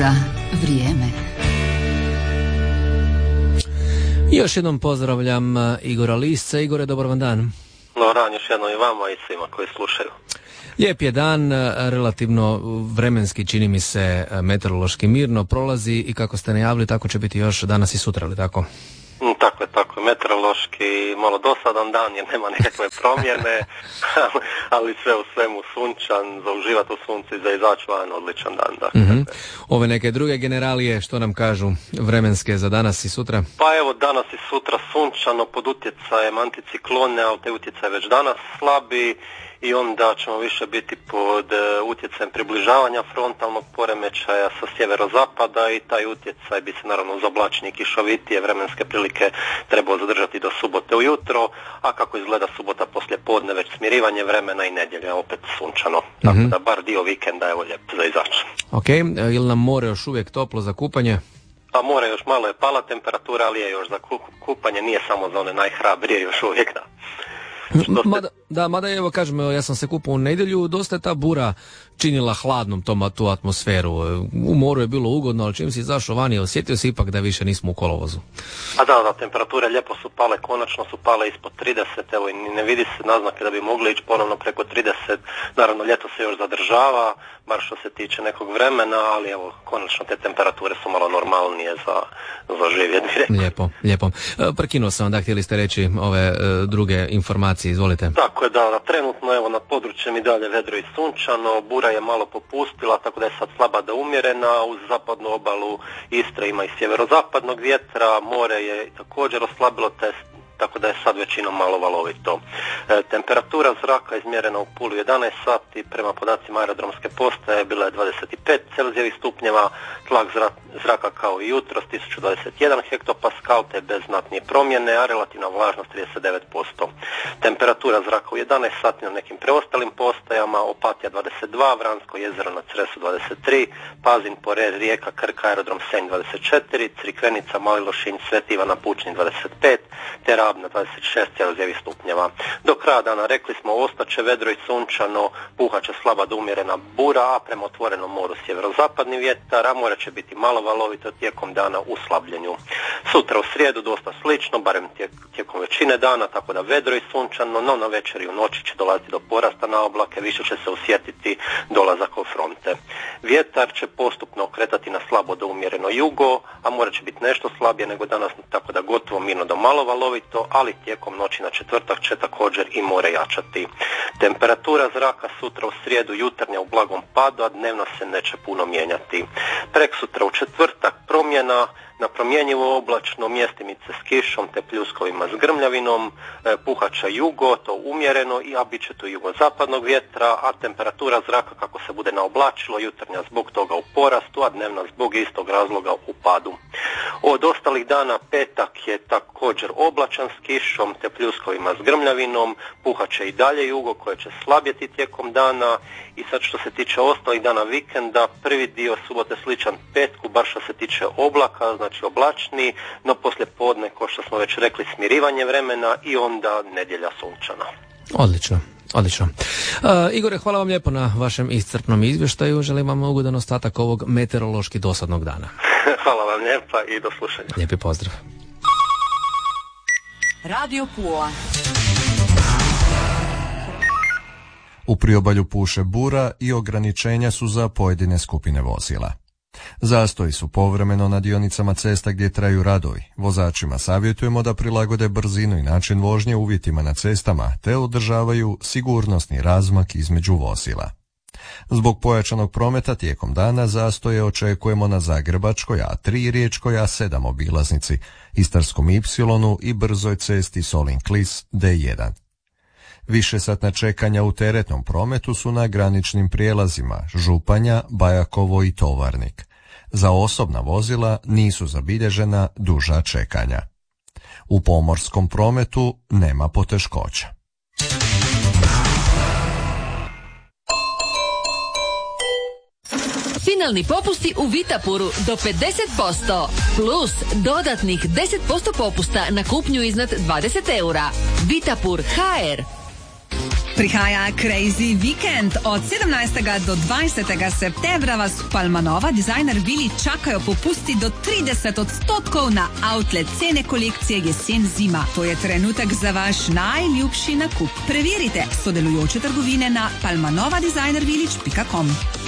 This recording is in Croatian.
za vrijeme. Još jednom pozdravljam Igora Lisca. Igore, dobar vam dan. Dobar dan još jednom i vama i svima koji slušaju. Lijep je dan, relativno vremenski, čini mi se, meteorološki mirno prolazi i kako ste najavili, tako će biti još danas i sutra, ali tako? Tako je, meteorološki malo dosadan dan jer nema nekakve promjene, ali sve u svemu sunčan, za uživati u suncu i za izaći van, odličan dan. Da. Mm-hmm. Ove neke druge generalije, što nam kažu vremenske za danas i sutra? Pa evo, danas i sutra sunčano pod utjecajem anticiklone, ali te utjecaj već danas slabi. I onda ćemo više biti pod utjecajem približavanja frontalnog poremećaja sa sjeverozapada i taj utjecaj bi se naravno uz oblačnije i kišovitije vremenske prilike trebao zadržati do subote ujutro, a kako izgleda subota poslije podne već smirivanje vremena i nedjelja opet sunčano. Tako da bar dio vikenda evo lijep za izaći. Ok, ili nam more još uvijek toplo za kupanje? Pa more još malo je pala temperatura, ali je još za kupanje, nije samo za one najhrabrije još uvijek da. Mada evo kažem, ja sam se kupao u nedjelju, dosta je ta bura činila hladnom tu atmosferu. U moru je bilo ugodno, ali čim si izašao vani, osjetio si ipak da više nismo u kolovozu. A da, temperature lijepo su pale, konačno su pale ispod 30, evo i ne vidi se naznake da bi mogli ići ponovno preko 30, naravno ljeto se još zadržava, bar što se tiče nekog vremena, ali evo, konačno te temperature su malo normalnije za živjeti. Lijepo. Prekinuo sam vam, da, htjeli ste reći ove druge informacije, izvolite. Tako je, da, trenutno evo nad područjem i dalje vedro i sunčano, bura je malo popustila, tako da je sad slaba da umjerena, uz zapadnu obalu Istre ima i sjeverozapadnog vjetra, more je također oslabilo tako da je sad većinom malo valovito. Temperatura zraka izmjerena u Puli 11 sati, prema podacima aerodromske postaje bila je 25 celzijevih stupnjeva, tlak zraka kao i jutros 1021 hektopaskal, te bez znatnije promjene, a relativna vlažnost 39%. Temperatura zraka u 11 sati na nekim preostalim postajama, Opatija 22, Vransko jezero na Cresu 23, Pazin, Porer, Rijeka, Krka, aerodrom Senj 24, Crikvenica, Mali Lošinj, Sveti Ivan na Pučini 25, te na 26 celzijevih stupnjeva. Do kraja dana rekli smo ostaće vedro i sunčano, puhaće slaba do umjerena bura, a prema otvorenom moru sjeverozapadni vjetar, a more će biti malo valovito tijekom dana u slabljenju. Sutra u srijedu dosta slično, barem tijekom većine dana, tako da vedro i sunčano, no na večer i u noći će dolaziti do porasta na oblake, više će se osjetiti dolazak u fronte. Vjetar će postupno okretati na slabo do umjereno jugo, a more će biti nešto slabije nego danas, tako da gotovo mirno do malo valovito, ali tijekom noći na četvrtak će također i more jačati. Temperatura zraka sutra u srijedu jutarnja u blagom padu, a dnevno se neće puno mijenjati. Preksutra u četvrtak promjena, na promjenjivo oblačno, mjestimice s kišom te pljuskovima s grmljavinom, puhaća jugo, to umjereno, a bit će tu jugozapadnog vjetra, a temperatura zraka kako se bude naoblačilo, jutarnja zbog toga u porastu, a dnevna zbog istog razloga u padu. Od ostalih dana petak je također oblačan s kišom te pljuskovima s grmljavinom, puhaće i dalje jugo koje će slabjeti tijekom dana, i sad što se tiče ostalih dana vikenda, prvi dio subote sličan petku, bar što se tiče oblaka, znači oblačni, no poslije podne, ko što smo već rekli, smirivanje vremena i onda nedjelja sunčana. Odlično. Igore, hvala vam lijepo na vašem iscrpnom izvještaju. Želim vam ugodan ostatak ovog meteorološki dosadnog dana. Hvala vam lijepa i do slušanja. Lijepi pozdrav. Radio Pula. U priobalju puše bura i ograničenja su za pojedine skupine vozila. Zastoji su povremeno na dionicama cesta gdje traju radovi. Vozačima savjetujemo da prilagode brzinu i način vožnje uvjetima na cestama, te održavaju sigurnosni razmak između vozila. Zbog pojačanog prometa tijekom dana zastoje očekujemo na Zagrebačkoj A3, Riječkoj A7 obilaznici, Istarskom Y i brzoj cesti Solin-Klis D1. Višesatna čekanja u teretnom prometu su na graničnim prijelazima Županja, Bajakovo i Tovarnik. Za osobna vozila nisu zabilježena duža čekanja. U pomorskom prometu nema poteškoća. Finalni popusti u Vitapuru do 50%, plus dodatnih 10% popusta na kupnju iznad 20 eura. Vitapur HR. Prihaja Crazy Weekend. Od 17. do 20. septembra vas v Palmanova Designer Vili čakajo popusti do 30% na outlet cene kolekcije jesen-zima. To je trenutek za vaš najljubši nakup. Preverite sodelujoče trgovine na palmanovadesignervillage.com.